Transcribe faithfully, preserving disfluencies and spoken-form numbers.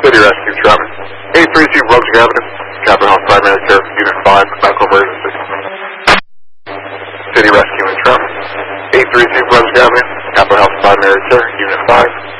City Rescue Traffic. eight three two Brunswick Avenue. Capitol Health Primary Care, Unit five, Medical Emergency. City Rescue and Traffic. eight three two Brunswick Avenue. Capitol Health Primary Care, Unit five.